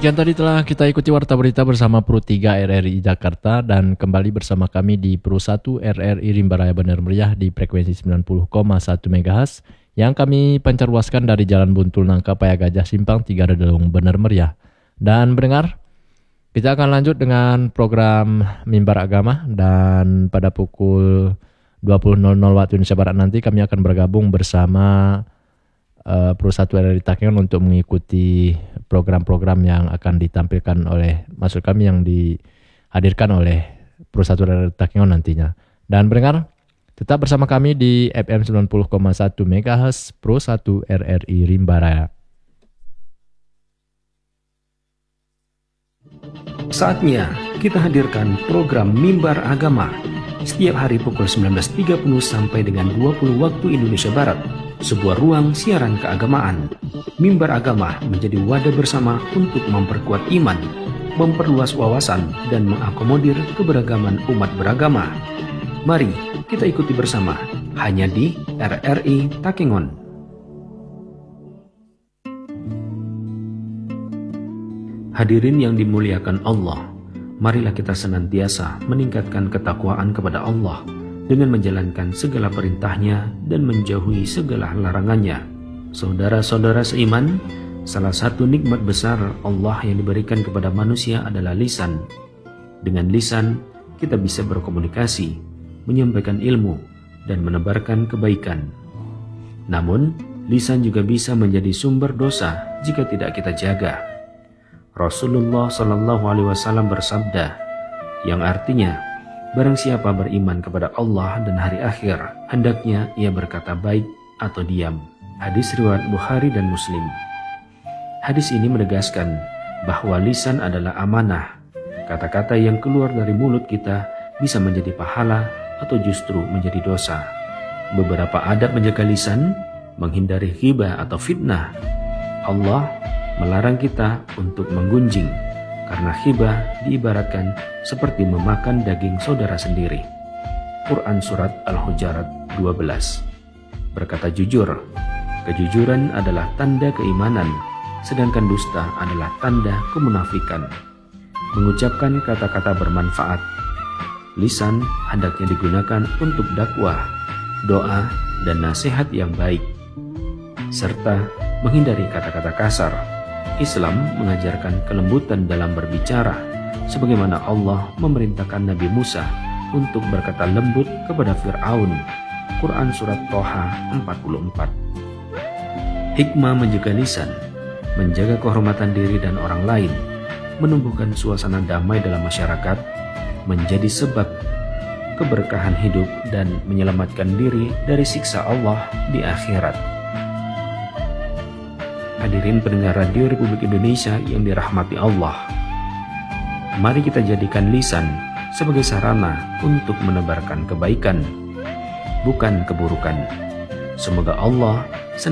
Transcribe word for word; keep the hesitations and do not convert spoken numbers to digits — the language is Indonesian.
Demikian tadi telah kita ikuti Warta Berita bersama Pro tiga R R I Jakarta dan kembali bersama kami di Pro satu R R I Rimba Raya Bener Meriah di frekuensi sembilan puluh koma satu megahertz yang kami pancarluaskan dari Jalan Buntul Nangka Paya Gajah Simpang tiga Redelung Bener Meriah. Dan mendengar, kita akan lanjut dengan program Mimbar Agama dan pada pukul dua puluh nol nol waktu Indonesia Barat nanti kami akan bergabung bersama uh, Pro satu R R I Takengon untuk mengikuti program-program yang akan ditampilkan oleh, maksud kami yang dihadirkan oleh Pro satu R R I Takengon nantinya. Dan mendengar, tetap bersama kami di F M sembilan puluh koma satu megahertz Pro satu R R I Rimba Raya. Saatnya kita hadirkan program Mimbar Agama setiap hari pukul sembilan belas tiga puluh sampai dengan dua puluh waktu Indonesia Barat, sebuah ruang siaran keagamaan. Mimbar Agama menjadi wadah bersama untuk memperkuat iman, memperluas wawasan, dan mengakomodir keberagaman umat beragama. Mari kita ikuti bersama hanya di R R I Takengon. Hadirin yang dimuliakan Allah, marilah kita senantiasa meningkatkan ketakwaan kepada Allah dengan menjalankan segala perintahnya dan menjauhi segala larangannya. Saudara-saudara seiman, salah satu nikmat besar Allah yang diberikan kepada manusia adalah lisan. Dengan lisan, kita bisa berkomunikasi, menyampaikan ilmu, dan menebarkan kebaikan. Namun, lisan juga bisa menjadi sumber dosa jika tidak kita jaga. Rasulullah Shallallahu Alaihi Wasallam bersabda, yang artinya, barang siapa beriman kepada Allah dan hari akhir, hendaknya ia berkata baik atau diam. Hadis riwayat Bukhari dan Muslim. Hadis ini menegaskan bahwa lisan adalah amanah. Kata-kata yang keluar dari mulut kita bisa menjadi pahala atau justru menjadi dosa. Beberapa adab menjaga lisan, menghindari ghibah atau fitnah. Allah melarang kita untuk menggunjing, karena ghibah diibaratkan seperti memakan daging saudara sendiri. Quran Surat Al-Hujarat dua belas. Berkata jujur, kejujuran adalah tanda keimanan, sedangkan dusta adalah tanda kemunafikan. Mengucapkan kata-kata bermanfaat. Lisan hendaknya digunakan untuk dakwah, doa, dan nasihat yang baik, serta menghindari kata-kata kasar. Islam mengajarkan kelembutan dalam berbicara, sebagaimana Allah memerintahkan Nabi Musa untuk berkata lembut kepada Fir'aun. Quran Surat Toha empat puluh empat. Hikmah menjaga lisan, menjaga kehormatan diri dan orang lain, menumbuhkan suasana damai dalam masyarakat, menjadi sebab keberkahan hidup dan menyelamatkan diri dari siksa Allah di akhirat. Hadirin pendengar Radio Republik Indonesia yang dirahmati Allah, mari kita jadikan lisan sebagai sarana untuk menebarkan kebaikan, bukan keburukan. Semoga Allah